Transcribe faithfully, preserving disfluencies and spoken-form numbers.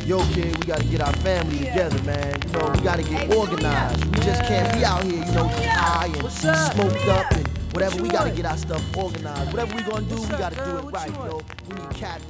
yo, kid, we gotta get our family together, man. You know, we gotta get organized. We just can't be out here, you know, high and smoked up and whatever. We gotta get our stuff organized. Whatever we gonna do, we gotta do it right, you know. We need cat.